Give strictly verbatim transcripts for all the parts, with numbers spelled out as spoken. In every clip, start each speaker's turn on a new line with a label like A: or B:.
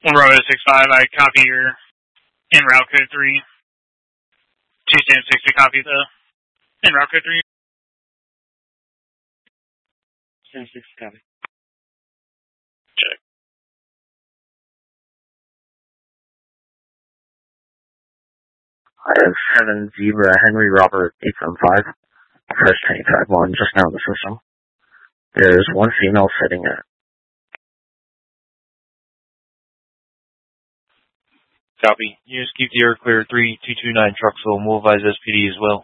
A: Row six five, I copy your en route code three. two seven sixty, copy the en route code three.
B: seven six, copy.
A: Check.
C: I have seven Zebra Henry Robert eight seven five. First tank five one, just now in the system. There's one female sitting at.
D: Copy. Units keep the air clear three two two nine Trucksville. We'll advise S P D as well.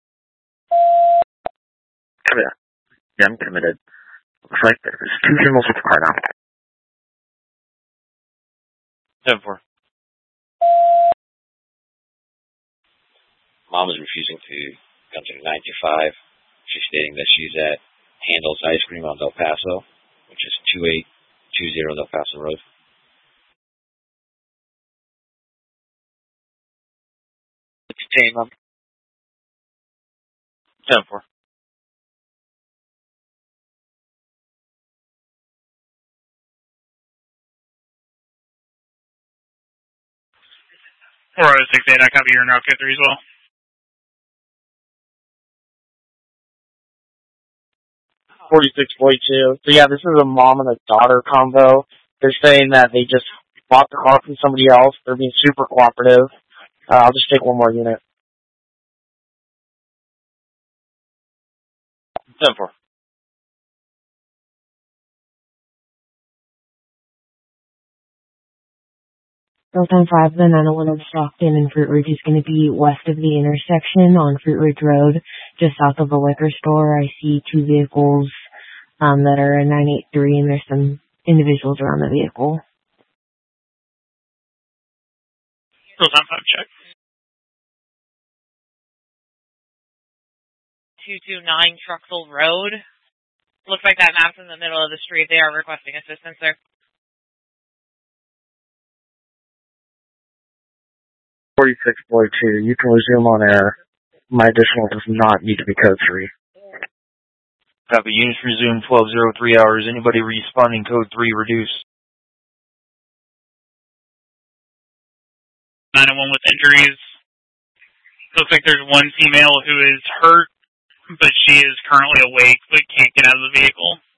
C: Committed. Yeah, I'm committed. Looks like there's two females with the car now.
D: ten four.
E: Mom is refusing to come to nine two five. She's stating that she's at Handel's Ice Cream on Del Paso, which is two eight two zero Del Paso Road.
B: Detain them.
D: ten four.
A: Row six eight, I copy your en route code three as well.
B: forty-six forty-two. So yeah, this is a mom and a daughter combo. They're saying that they just bought the car from somebody else. They're being super cooperative. Uh, I'll just take one more unit.
D: ten four.
F: Delta five, the nine oh one of Stockton and Fruit Ridge is going to be west of the intersection on Fruit Ridge Road, just south of the liquor store. I see two vehicles um, that are a nine eight three, and there's some individuals around the vehicle.
A: Real time five check.
G: two two nine Truxell Road. Looks like that map's in the middle of the street. They are requesting assistance there.
C: forty-six forty-two, you can resume on air. My additional does not need to be code three.
D: Copy. Units resume twelve oh three hours. Anybody responding code three reduce.
A: nine oh one with injuries. Looks like there's one female who is hurt, but she is currently awake but can't get out of the vehicle.